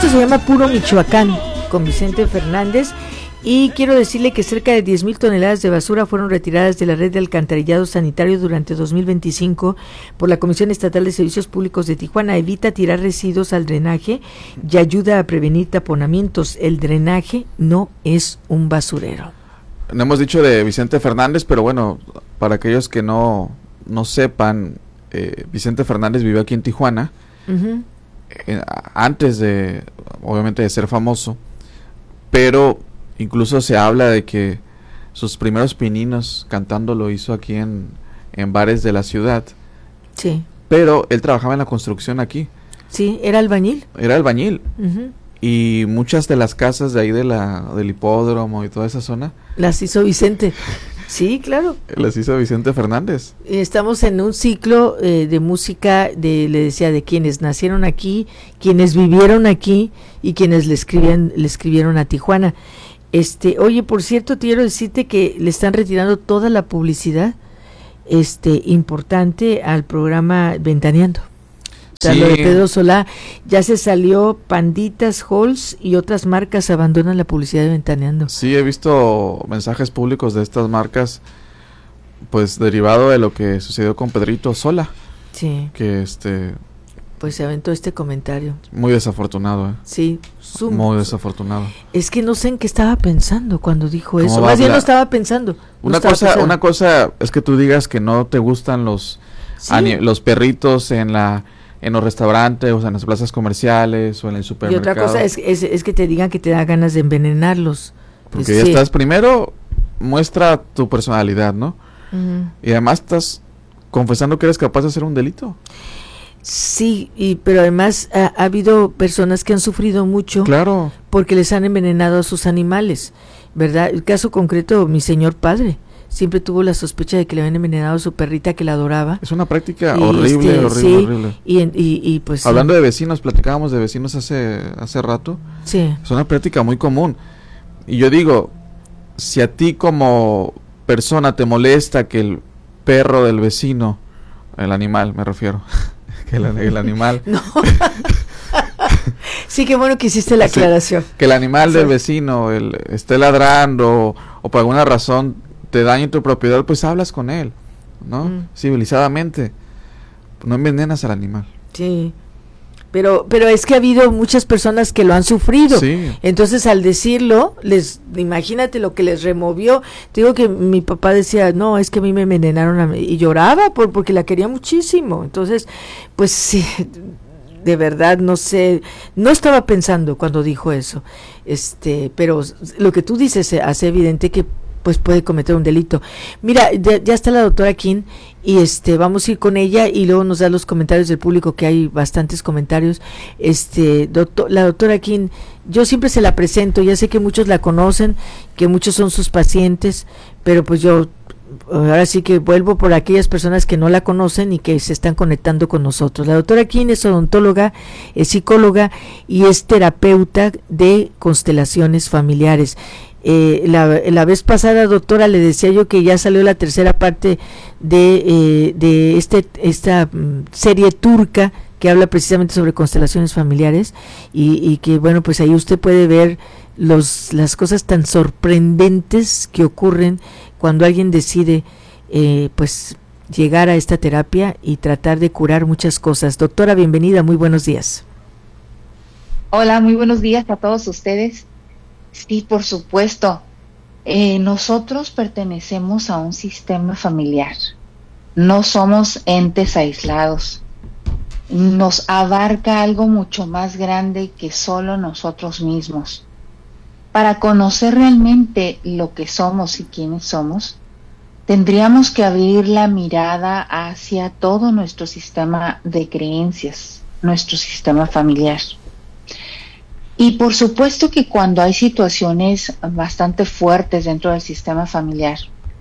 Esto se llama Puro Michoacán, con Vicente Fernández. Y quiero decirle que cerca de 10,000 toneladas de basura fueron retiradas de la red de alcantarillado sanitario durante 2025 por la Comisión Estatal de Servicios Públicos de Tijuana. Evita tirar residuos al drenaje y ayuda a prevenir taponamientos. El drenaje no es un basurero. No hemos dicho de Vicente Fernández, pero bueno, para aquellos que no sepan, Vicente Fernández vivió aquí en Tijuana, antes de, obviamente, de ser famoso, pero incluso se habla de que sus primeros pininos cantando lo hizo aquí en bares de la ciudad. Sí. Pero él trabajaba en la construcción aquí. Sí, era albañil. Era albañil. Y muchas de las casas de ahí del hipódromo y toda esa zona las hizo Vicente. Sí, claro. Las hizo Vicente Fernández. Estamos en un ciclo de música, le decía, de quienes nacieron aquí, quienes vivieron aquí y quienes le escribieron a Tijuana. Oye, por cierto, quiero decirte que le están retirando toda la publicidad importante al programa Ventaneando. O sea, sí. Lo de Pedro Solá, ya se salió. Panditas, Halls y otras marcas abandonan la publicidad de Ventaneando. Sí, he visto mensajes públicos de estas marcas, pues derivado de lo que sucedió con Pedrito Sola. Sí. Que pues se aventó este comentario. Muy desafortunado, Sí, muy desafortunado. Es que no sé en qué estaba pensando cuando dijo eso. Más bien no estaba pensando. Una cosa es que tú digas que no te gustan los perritos en los restaurantes, o sea, en las plazas comerciales o en el supermercado. Y otra cosa es que te digan que te da ganas de envenenarlos. Porque ya estás, primero, muestra tu personalidad, ¿no? Y además estás confesando que eres capaz de hacer un delito. Sí, pero además ha habido personas que han sufrido mucho. Claro. Porque les han envenenado a sus animales, ¿verdad? El caso concreto, mi señor padre siempre tuvo la sospecha de que le habían envenenado a su perrita que la adoraba. Es una práctica horrible. Y pues hablando de vecinos, platicábamos de vecinos hace rato. Sí. Es una práctica muy común. Y yo digo, si a ti como persona te molesta que el perro del vecino, el animal me refiero, que el animal no. Sí, qué bueno que hiciste la aclaración. Sí, que el animal del vecino esté ladrando o por alguna razón te daña tu propiedad, pues hablas con él, ¿no? Civilizadamente. No envenenas al animal. Sí. Pero es que ha habido muchas personas que lo han sufrido. Sí. Entonces, al decirlo, imagínate lo que les removió. Te digo que mi papá decía, no, es que a mí me envenenaron a mí, y lloraba porque la quería muchísimo. Entonces, pues sí, de verdad, no sé, no estaba pensando cuando dijo eso. Pero lo que tú dices hace evidente que pues puede cometer un delito. Mira, ya está la doctora King y vamos a ir con ella y luego nos da los comentarios del público, que hay bastantes comentarios. La doctora King, yo siempre se la presento, ya sé que muchos la conocen, que muchos son sus pacientes, pero pues yo ahora sí que vuelvo por aquellas personas que no la conocen y que se están conectando con nosotros. La doctora King es odontóloga, es psicóloga y es terapeuta de constelaciones familiares. La vez pasada, doctora, le decía yo que ya salió la tercera parte de esta serie turca que habla precisamente sobre constelaciones familiares y que bueno, pues ahí usted puede ver las cosas tan sorprendentes que ocurren cuando alguien decide pues llegar a esta terapia y tratar de curar muchas cosas. Doctora, bienvenida, muy buenos días. Hola, muy buenos días a todos ustedes. Sí, por supuesto. Nosotros pertenecemos a un sistema familiar. No somos entes aislados. Nos abarca algo mucho más grande que solo nosotros mismos. Para conocer realmente lo que somos y quiénes somos, tendríamos que abrir la mirada hacia todo nuestro sistema de creencias, nuestro sistema familiar. Y por supuesto que cuando hay situaciones bastante fuertes dentro del sistema familiar,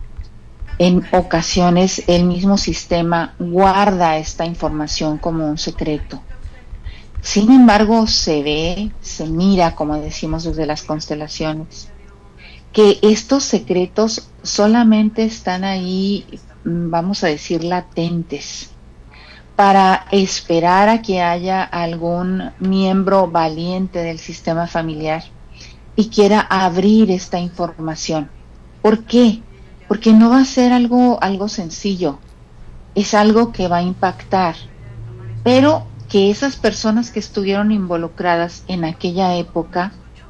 en ocasiones el mismo sistema guarda esta información como un secreto. Sin embargo, se mira, como decimos desde las constelaciones, que estos secretos solamente están ahí, vamos a decir, latentes, para esperar a que haya algún miembro valiente del sistema familiar y quiera abrir esta información. ¿Por qué? Porque no va a ser algo sencillo, es algo que va a impactar, pero que esas personas que estuvieron involucradas en aquella época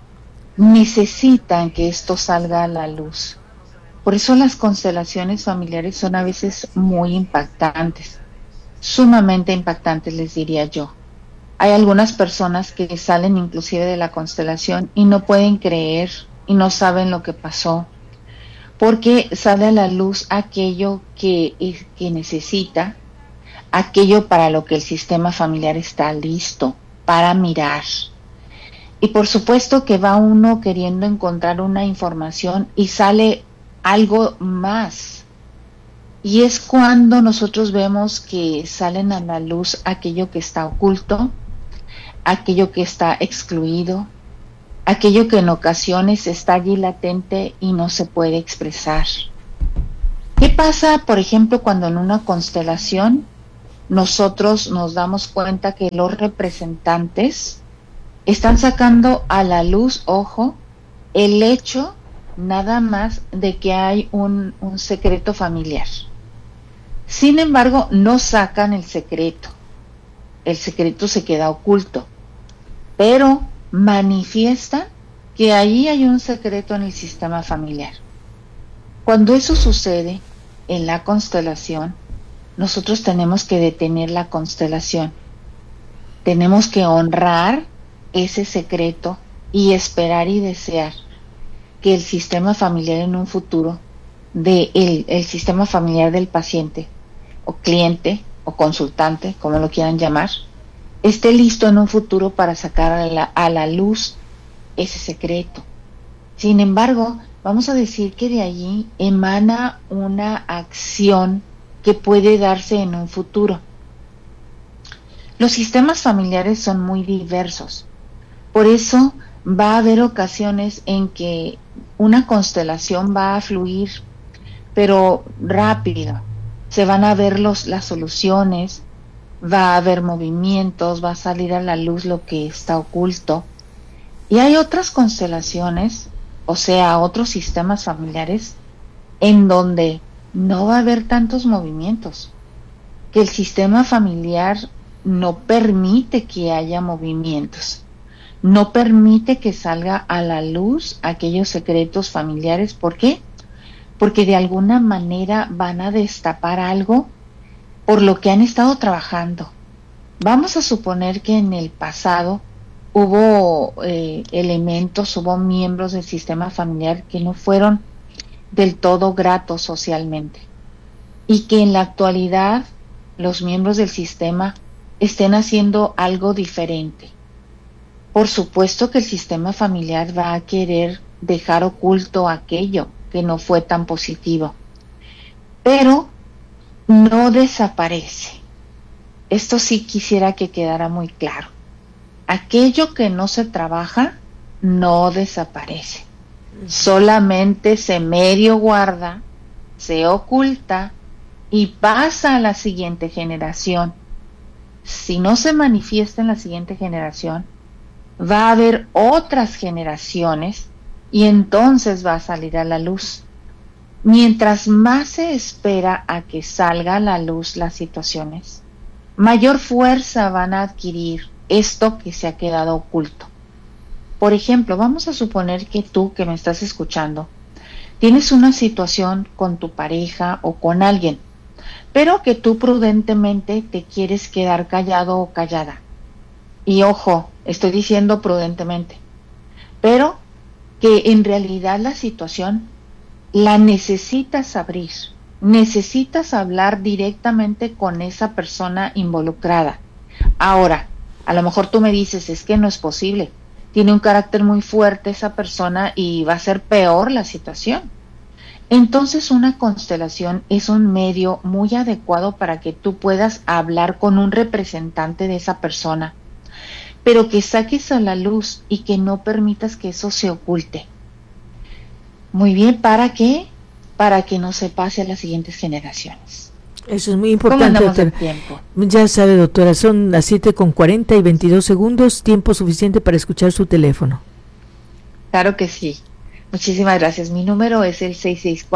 necesitan que esto salga a la luz. Por eso las constelaciones familiares son a veces muy impactantes, sumamente impactantes, les diría yo. Hay algunas personas que salen inclusive de la constelación y no pueden creer y no saben lo que pasó, porque sale a la luz aquello que necesita, aquello para lo que el sistema familiar está listo para mirar. Y por supuesto que va uno queriendo encontrar una información y sale algo más. Y es cuando nosotros vemos que salen a la luz aquello que está oculto, aquello que está excluido, aquello que en ocasiones está allí latente y no se puede expresar. ¿Qué pasa, por ejemplo, cuando en una constelación nosotros nos damos cuenta que los representantes están sacando a la luz, ojo, el hecho nada más de que hay un secreto familiar? Sin embargo, no sacan el secreto se queda oculto, pero manifiestan que ahí hay un secreto en el sistema familiar. Cuando eso sucede en la constelación, nosotros tenemos que detener la constelación, tenemos que honrar ese secreto y esperar y desear que el sistema familiar en un futuro, el sistema familiar del paciente o cliente o consultante, como lo quieran llamar, esté listo en un futuro para sacar a la luz ese secreto. Sin embargo, vamos a decir que de allí emana una acción que puede darse en un futuro. Los sistemas familiares son muy diversos. Por eso va a haber ocasiones en que una constelación va a fluir, pero rápido. Se van a ver las soluciones, va a haber movimientos, va a salir a la luz lo que está oculto. Y hay otras constelaciones, o sea, otros sistemas familiares, en donde no va a haber tantos movimientos, que el sistema familiar no permite que haya movimientos, no permite que salga a la luz aquellos secretos familiares. ¿Por qué? Porque de alguna manera van a destapar algo por lo que han estado trabajando. Vamos a suponer que en el pasado hubo elementos, hubo miembros del sistema familiar que no fueron del todo gratos socialmente, y que en la actualidad los miembros del sistema estén haciendo algo diferente. Por supuesto que el sistema familiar va a querer dejar oculto aquello que no fue tan positivo, pero no desaparece. Esto sí quisiera que quedara muy claro. Aquello que no se trabaja no desaparece, solamente se medio guarda, se oculta y pasa a la siguiente generación. Si no se manifiesta en la siguiente generación, va a haber otras generaciones y entonces va a salir a la luz. Mientras más se espera a que salga a la luz las situaciones, mayor fuerza van a adquirir esto que se ha quedado oculto. Por ejemplo, vamos a suponer que tú, que me estás escuchando, tienes una situación con tu pareja o con alguien, pero que tú prudentemente te quieres quedar callado o callada. Y ojo, estoy diciendo prudentemente, pero que en realidad la situación la necesitas abrir, necesitas hablar directamente con esa persona involucrada. Ahora, a lo mejor tú me dices, es que no es posible, tiene un carácter muy fuerte esa persona y va a ser peor la situación. Entonces una constelación es un medio muy adecuado para que tú puedas hablar con un representante de esa persona, pero que saques a la luz y que no permitas que eso se oculte. Muy bien, ¿para qué? Para que no se pase a las siguientes generaciones. Eso es muy importante, ¿Cómo andamos de doctora. tiempo? Ya sabe, doctora, son las 7:40 y 22 segundos, tiempo suficiente para escuchar su teléfono. Claro que sí. Muchísimas gracias. Mi número es el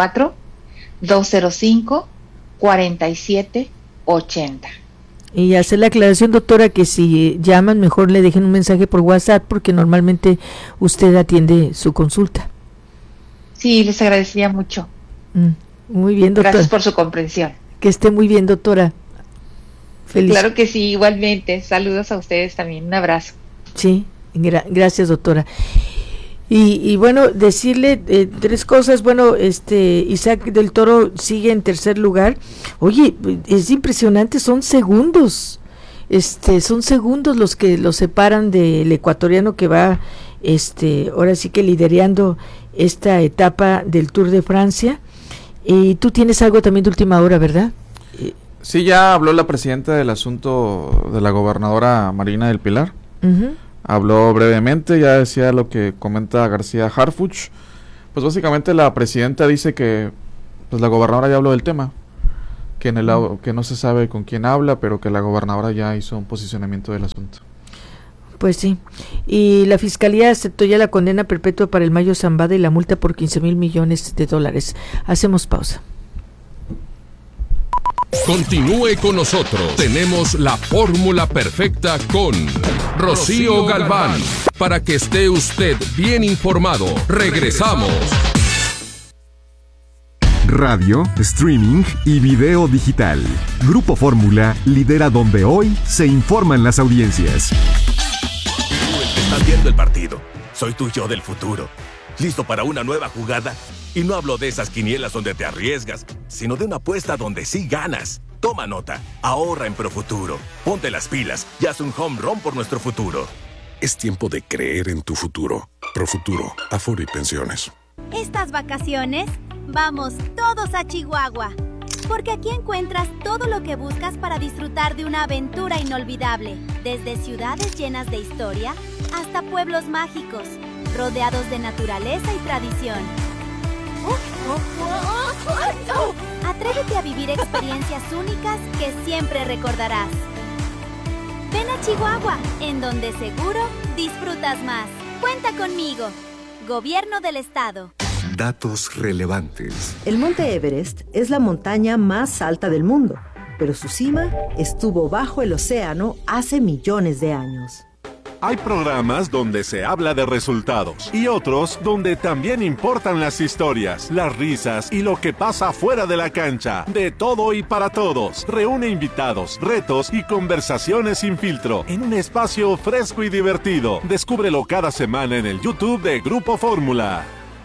664-205-4780. Y hacer la aclaración, doctora, que si llaman, mejor le dejen un mensaje por WhatsApp, porque normalmente usted atiende su consulta. Sí, les agradecería mucho. Muy bien, doctora. Gracias por su comprensión. Que esté muy bien, doctora. Feliz. Claro que sí, igualmente. Saludos a ustedes también. Un abrazo. Sí, gracias, doctora. Y bueno, decirle 3 cosas. Bueno, Isaac del Toro sigue en tercer lugar. Oye, es impresionante, son segundos. Son segundos los que los separan del ecuatoriano que va ahora sí que liderando esta etapa del Tour de Francia. Y tú tienes algo también de última hora, ¿verdad? Sí, ya habló la presidenta del asunto de la gobernadora Marina del Pilar. Uh-huh. Habló brevemente, ya decía lo que comenta García Harfuch. Pues básicamente la presidenta dice que pues la gobernadora ya habló del tema, que que no se sabe con quién habla, pero que la gobernadora ya hizo un posicionamiento del asunto. Pues sí. Y la fiscalía aceptó ya la condena perpetua para el Mayo Zambada y la multa por $15,000 millones. Hacemos pausa. Continúe con nosotros. Tenemos la fórmula perfecta con Rocío Galván. Para que esté usted bien informado. Regresamos. Radio, streaming y video digital. Grupo Fórmula lidera donde hoy se informan las audiencias. Estás viendo el partido. Soy tu yo del futuro. ¿Listo para una nueva jugada? Y no hablo de esas quinielas donde te arriesgas, sino de una apuesta donde sí ganas. Toma nota. Ahorra en Profuturo. Ponte las pilas y haz un home run por nuestro futuro. Es tiempo de creer en tu futuro. Profuturo, Afore y Pensiones. Estas vacaciones, vamos todos a Chihuahua. Porque aquí encuentras todo lo que buscas para disfrutar de una aventura inolvidable. Desde ciudades llenas de historia hasta pueblos mágicos, rodeados de naturaleza y tradición. Atrévete a vivir experiencias únicas que siempre recordarás. Ven a Chihuahua, en donde seguro disfrutas más. Cuenta conmigo. Gobierno del Estado. Datos relevantes. El Monte Everest es la montaña más alta del mundo, pero su cima estuvo bajo el océano hace millones de años. Hay programas donde se habla de resultados y otros donde también importan las historias, las risas y lo que pasa fuera de la cancha. De todo y para todos. Reúne invitados, retos y conversaciones sin filtro en un espacio fresco y divertido. Descúbrelo cada semana en el YouTube de Grupo Fórmula.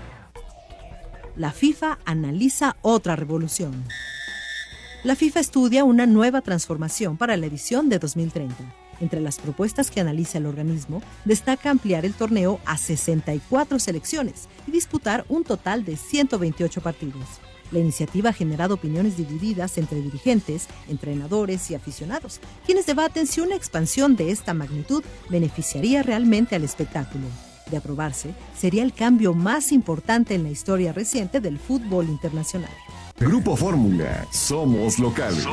La FIFA analiza otra revolución. La FIFA estudia una nueva transformación para la edición de 2030. Entre las propuestas que analiza el organismo, destaca ampliar el torneo a 64 selecciones y disputar un total de 128 partidos. La iniciativa ha generado opiniones divididas entre dirigentes, entrenadores y aficionados, quienes debaten si una expansión de esta magnitud beneficiaría realmente al espectáculo. De aprobarse, sería el cambio más importante en la historia reciente del fútbol internacional. Grupo Fórmula, somos locales.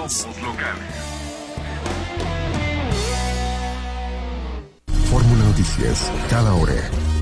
Fórmula Noticias, cada hora.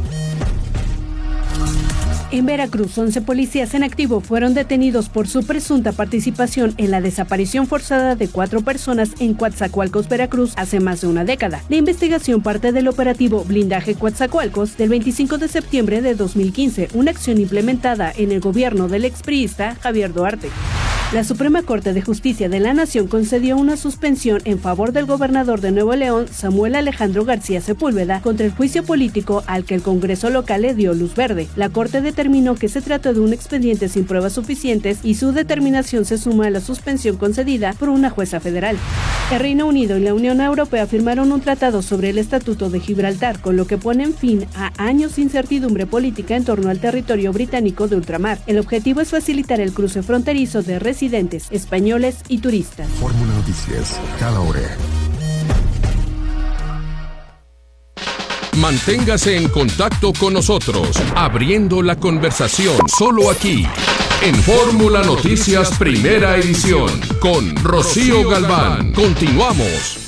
En Veracruz, 11 policías en activo fueron detenidos por su presunta participación en la desaparición forzada de 4 personas en Coatzacoalcos, Veracruz, hace más de una década. La investigación parte del operativo Blindaje Coatzacoalcos del 25 de septiembre de 2015, una acción implementada en el gobierno del expriista Javier Duarte. La Suprema Corte de Justicia de la Nación concedió una suspensión en favor del gobernador de Nuevo León, Samuel Alejandro García Sepúlveda, contra el juicio político al que el Congreso local le dio luz verde. La Corte determinó que se trató de un expediente sin pruebas suficientes y su determinación se suma a la suspensión concedida por una jueza federal. El Reino Unido y la Unión Europea firmaron un tratado sobre el Estatuto de Gibraltar, con lo que ponen fin a años de incertidumbre política en torno al territorio británico de ultramar. El objetivo es facilitar el cruce fronterizo de residentes españoles y turistas. Fórmula Noticias, cada hora. Manténgase en contacto con nosotros, abriendo la conversación, solo aquí, en Fórmula Noticias Primera Edición con Rocío Galván. Continuamos.